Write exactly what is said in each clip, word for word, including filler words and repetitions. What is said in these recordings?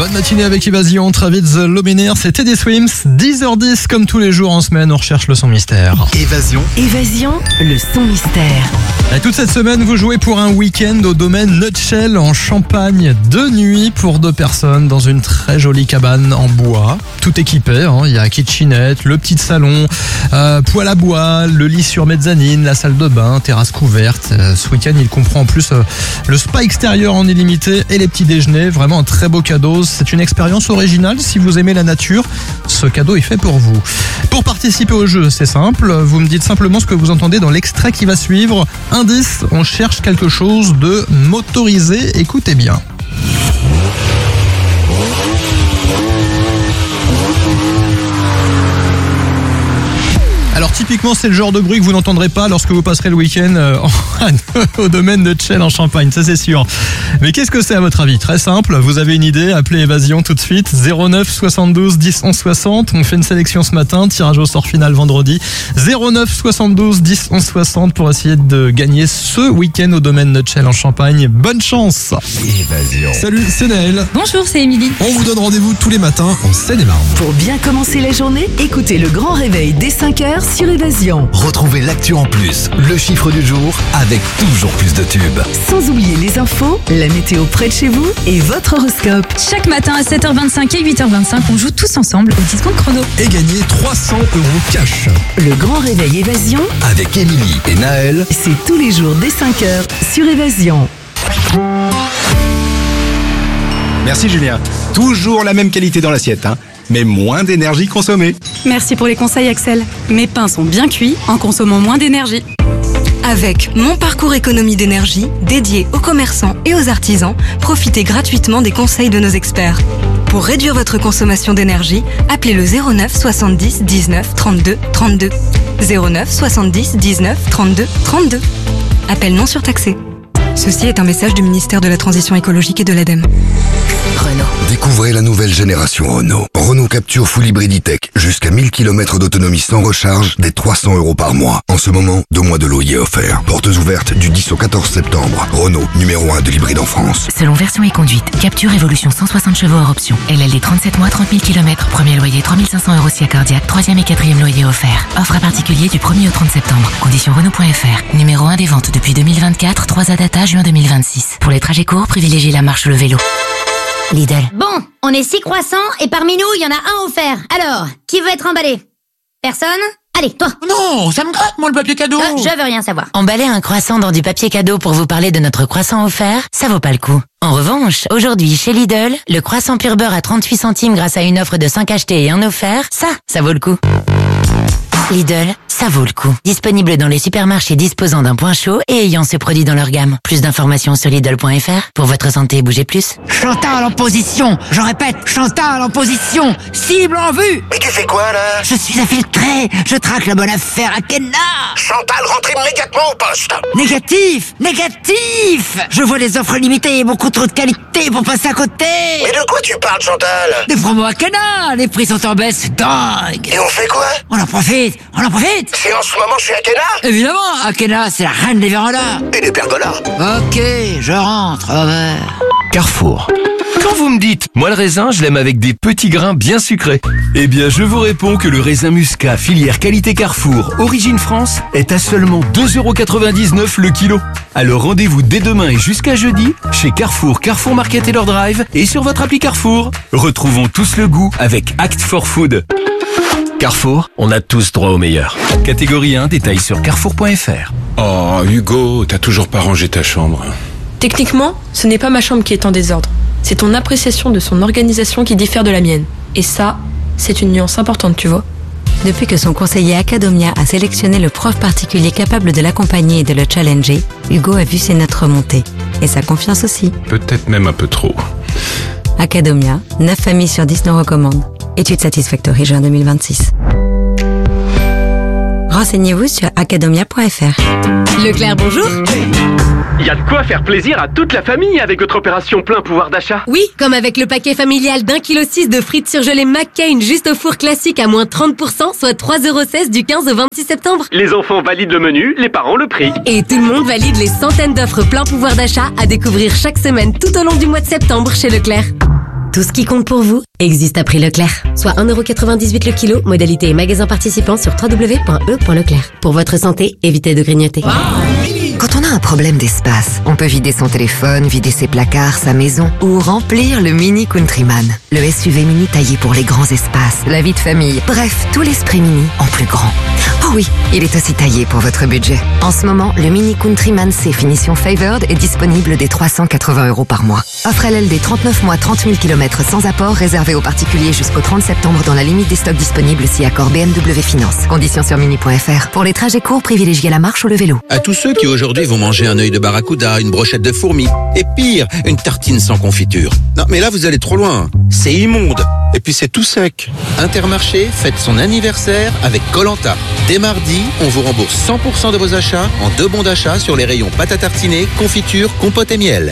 Bonne matinée avec Évasion, Travis The Luminaire, c'est Teddy Swims, dix heures dix comme tous les jours en semaine, on recherche le son mystère. Évasion. Évasion, le son mystère. Et toute cette semaine, vous jouez pour un week-end au domaine Nutshell en Champagne, deux nuits pour deux personnes dans une très jolie cabane en bois, tout équipé, hein. Il y a kitchenette, le petit salon, euh, poêle à bois, le lit sur mezzanine, la salle de bain, terrasse couverte. Euh, ce week-end, il comprend en plus euh, le spa extérieur en illimité et les petits déjeuners, vraiment un très beau cadeau. C'est une expérience originale si vous aimez la nature. Ce cadeau est fait pour vous. Pour participer au jeu, c'est simple. Vous me dites simplement ce que vous entendez dans l'extrait qui va suivre. Indice, on cherche quelque chose de motorisé. Écoutez bien. Alors typiquement c'est le genre de bruit que vous n'entendrez pas lorsque vous passerez le week-end euh, en, au domaine de Nutshell en Champagne, ça c'est sûr. Mais qu'est-ce que c'est à votre avis? Très simple, vous avez une idée, appelez Évasion tout de suite, zéro neuf soixante-douze dix onze soixante, on fait une sélection ce matin, tirage au sort final vendredi, zéro neuf soixante-douze dix onze soixante pour essayer de gagner ce week-end au domaine Nutshell en Champagne. Bonne chance. Évasion. Salut, c'est Naël. Bonjour, c'est Émilie. On vous donne rendez-vous tous les matins en Seine-et-Marne. Pour bien commencer la journée, écoutez le grand réveil dès cinq heures sur Évasion. Retrouvez l'actu en plus, le chiffre du jour avec toujours plus de tubes. Sans oublier les infos, la météo près de chez vous et votre horoscope. Chaque matin à sept heures vingt-cinq et huit heures vingt-cinq, on joue tous ensemble au Discount Chrono. Et gagner trois cents euros cash. Le grand réveil Évasion, Avec Émilie et Naël. c'est tous les jours dès cinq heures sur Évasion. Merci Julien. Toujours la même qualité dans l'assiette, hein, mais moins d'énergie consommée. Merci pour les conseils Axel. Mes pains sont bien cuits en consommant moins d'énergie. Avec Mon Parcours Économie d'énergie, dédié aux commerçants et aux artisans, profitez gratuitement des conseils de nos experts. Pour réduire votre consommation d'énergie, appelez le zéro neuf soixante-dix dix-neuf trente-deux trente-deux. zéro neuf soixante-dix dix-neuf trente-deux trente-deux. Appel non surtaxé. Ceci est un message du ministère de la Transition écologique et de l'ADEME. Renault. Découvrez la nouvelle génération Renault. Renault Capture Full Hybrid E-Tech. Jusqu'à mille kilomètres d'autonomie sans recharge, dès trois cents euros par mois. En ce moment, deux mois de loyer offerts. Portes ouvertes du dix au quatorze septembre. Renault, numéro un de l'hybride en France. Selon version et conduite, Capture Évolution cent soixante chevaux hors option. L L D trente-sept mois, trente mille kilomètres. Premier loyer trois mille cinq cents euros si cardiaque. Troisième et quatrième loyer offert. Offre à particulier du premier au trente septembre. Conditions Renault point F R. Numéro un des ventes depuis deux mille vingt-quatre. trois A data juin deux mille vingt-six. Pour les trajets courts, privilégiez la marche ou le vélo. Lidl. Bon, on est six croissants et parmi nous, il y en a un offert. Alors, qui veut être emballé? Personne? Allez, toi. Non, ça me gratte, moi, le papier cadeau. Euh, je veux rien savoir. Emballer un croissant dans du papier cadeau pour vous parler de notre croissant offert, ça vaut pas le coup. En revanche, aujourd'hui, chez Lidl, le croissant pur beurre à trente-huit centimes grâce à une offre de cinq achetés et un offert, ça, ça vaut le coup. Lidl, ça vaut le coup. Disponible dans les supermarchés disposant d'un point chaud et ayant ce produit dans leur gamme. Plus d'informations sur Lidl point F R. Pour votre santé, bougez plus. Chantal en position. Je répète, Chantal en position. Cible en vue. Mais tu fais quoi, là? Je suis infiltré. Je traque la bonne affaire à Kenna. Chantal, rentre immédiatement au poste. Négatif, négatif. Je vois des offres limitées et beaucoup trop de qualité pour passer à côté. Mais de quoi tu parles, Chantal? Des promos à Kenna. Les prix sont en baisse, c'est dingue. Et on fait quoi? On en profite. On en profite. C'est en ce moment chez Akena? Évidemment, Akena, c'est la reine des vérandas. Et des pergolas. Ok, je rentre, over. Carrefour. Quand vous me dites, moi le raisin, je l'aime avec des petits grains bien sucrés. Eh bien, je vous réponds que le raisin muscat filière qualité Carrefour, origine France, est à seulement deux euros quatre-vingt-dix-neuf le kilo. Alors rendez-vous dès demain et jusqu'à jeudi chez Carrefour, Carrefour Market et leur Drive et sur votre appli Carrefour. Retrouvons tous le goût avec Act for Food. Carrefour, on a tous droit au meilleur. Catégorie un, détail sur carrefour point F R. Oh, Hugo, t'as toujours pas rangé ta chambre. Techniquement, ce n'est pas ma chambre qui est en désordre. C'est ton appréciation de son organisation qui diffère de la mienne. Et ça, c'est une nuance importante, tu vois. Depuis que son conseiller Academia a sélectionné le prof particulier capable de l'accompagner et de le challenger, Hugo a vu ses notes remonter. Et sa confiance aussi. Peut-être même un peu trop. Academia, neuf familles sur dix nous recommandent. Étude Satisfactory juin deux mille vingt-six. Renseignez-vous sur academia point F R. Leclerc, bonjour. Il y a de quoi faire plaisir à toute la famille avec votre opération plein pouvoir d'achat. Oui, comme avec le paquet familial d'un kilo six de frites surgelées McCain juste au four classique à moins trente pour cent, soit trois euros seize du quinze au vingt-six septembre. Les enfants valident le menu, les parents le prix. Et tout le monde valide les centaines d'offres plein pouvoir d'achat à découvrir chaque semaine tout au long du mois de septembre chez Leclerc. Tout ce qui compte pour vous existe à prix Leclerc. Soit un euro quatre-vingt-dix-huit le kilo, modalité et magasin participant sur w w w point e point leclerc. Pour votre santé, évitez de grignoter. Quand on a un problème d'espace, on peut vider son téléphone, vider ses placards, sa maison ou remplir le Mini Countryman. Le S U V mini taillé pour les grands espaces, la vie de famille, bref, tout l'esprit mini en plus grand. Oh oui, il est aussi taillé pour votre budget. En ce moment, le Mini Countryman C finition Favored est disponible dès trois cent quatre-vingts euros par mois. Offre L L D trente-neuf mois, trente mille kilomètres sans apport, réservé aux particuliers jusqu'au trente septembre dans la limite des stocks disponibles si accord B M W Finance. Conditions sur mini point f r. Pour les trajets courts, privilégiez la marche ou le vélo. À tous ceux qui aujourd'hui vont manger un œil de barracuda, une brochette de fourmis, et pire, une tartine sans confiture. Non, mais là vous allez trop loin. C'est immonde. Et puis c'est tout sec. Intermarché fête son anniversaire avec Koh-Lanta. Dès mardi, on vous rembourse cent pour cent de vos achats en deux bons d'achat sur les rayons pâte à tartiner, confiture, compote et miel.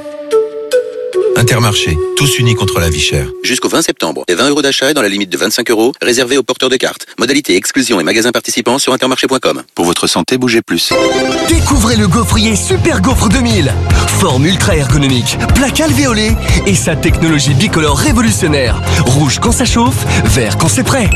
Intermarché, tous unis contre la vie chère. Jusqu'au vingt septembre, et vingt euros d'achat dans la limite de vingt-cinq euros, réservés aux porteurs de cartes. Modalité exclusion et magasins participants sur intermarché point com. Pour votre santé, bougez plus. Découvrez le gaufrier Super Gaufre deux mille. Forme ultra ergonomique, plaque alvéolée et sa technologie bicolore révolutionnaire. Rouge quand ça chauffe, vert quand c'est prêt.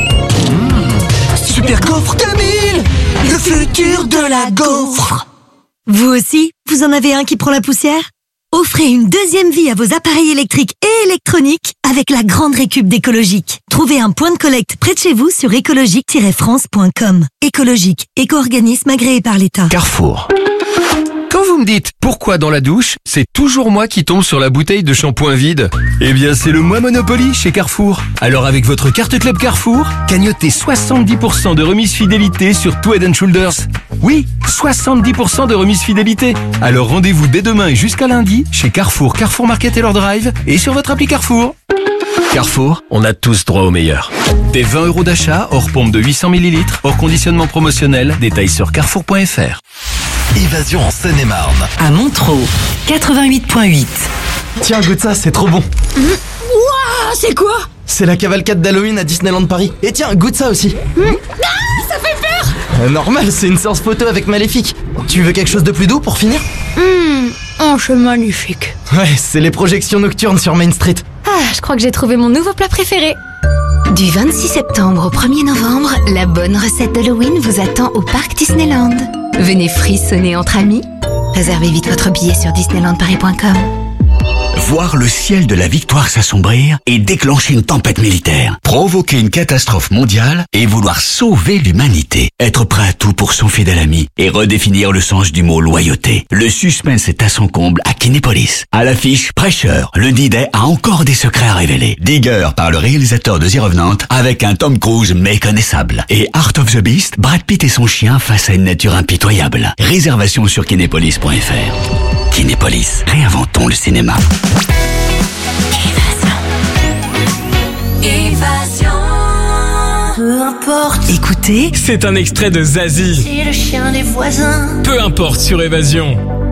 Mmh. Super Gaufre deux mille, le futur de la gaufre. Vous aussi, vous en avez un qui prend la poussière ? Offrez une deuxième vie à vos appareils électriques et électroniques avec la grande récup d'Écologique. Trouvez un point de collecte près de chez vous sur écologique tiret france point com. Écologique, éco-organisme agréé par l'État. Carrefour. Quand vous me dites pourquoi dans la douche, c'est toujours moi qui tombe sur la bouteille de shampoing vide. Eh bien, c'est le mois Monopoly chez Carrefour. Alors avec votre carte Club Carrefour, cagnotez soixante-dix pour cent de remise fidélité sur tout Head and Shoulders. Oui, soixante-dix pour cent de remise fidélité. Alors rendez-vous dès demain et jusqu'à lundi chez Carrefour, Carrefour Market et leur drive et sur votre appli Carrefour. Carrefour, on a tous droit au meilleur. Des vingt euros d'achat, hors pompe de huit cents millilitres, hors conditionnement promotionnel, détails sur carrefour point f r. Évasion en Seine-et-Marne. À Montreux, quatre-vingt-huit point huit. Tiens, goûte ça, c'est trop bon. Mmh. Ouah, c'est quoi? C'est la cavalcade d'Halloween à Disneyland Paris. Et tiens, goûte ça aussi. Mmh. Ah, ça fait peur. euh, Normal, c'est une séance photo avec Maléfique. Tu veux quelque chose de plus doux pour finir? Mmh. Oh, c'est magnifique. Ouais, c'est les projections nocturnes sur Main Street. Ah, je crois que j'ai trouvé mon nouveau plat préféré. Du vingt-six septembre au premier novembre, la bonne recette d'Halloween vous attend au parc Disneyland. Venez frissonner entre amis. Réservez vite votre billet sur disneyland paris point com. Voir le ciel de la victoire s'assombrir et déclencher une tempête militaire. Provoquer une catastrophe mondiale et vouloir sauver l'humanité. Être prêt à tout pour son fidèle ami et redéfinir le sens du mot loyauté. Le suspense est à son comble à Kinépolis. À l'affiche, Prêcheur, le D-Day a encore des secrets à révéler. Digger par le réalisateur de The Revenant avec un Tom Cruise méconnaissable. Et Art of the Beast, Brad Pitt et son chien face à une nature impitoyable. Réservation sur kinépolis point f r. Kinépolis, réinventons le cinéma. Évasion. Peu importe. Écoutez, c'est un extrait de Zazie. C'est le chien des voisins. Peu importe sur Évasion.